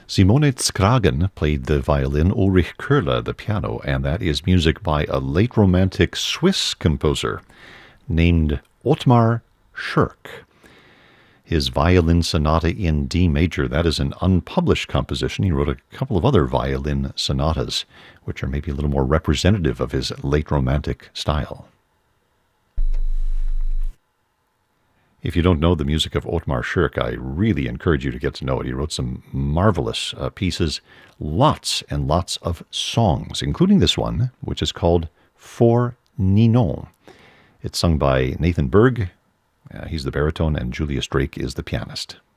Simone Skragen played the violin, Ulrich Köhler the piano, and that is music by a late Romantic Swiss composer named Ottmar Schirk. His Violin Sonata in D major, that is an unpublished composition. He wrote a couple of other violin sonatas, which are maybe a little more representative of his late Romantic style. If you don't know the music of Ottmar Schirk, I really encourage you to get to know it. He wrote some marvelous pieces, lots and lots of songs, including this one, which is called For Ninon. It's sung by Nathan Berg. He's the baritone, and Julius Drake is the pianist.